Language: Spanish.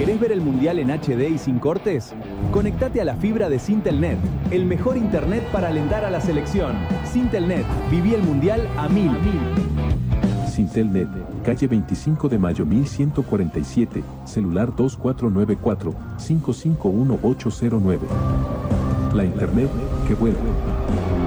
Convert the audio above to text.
¿Querés ver el Mundial en HD y sin cortes? Conectate a la fibra de Sintelnet, el mejor internet para alentar a la selección. Sintelnet, viví el Mundial a 1000. Sintelnet, calle 25 de Mayo 1147, celular 2494-551-809. La internet que vuelve.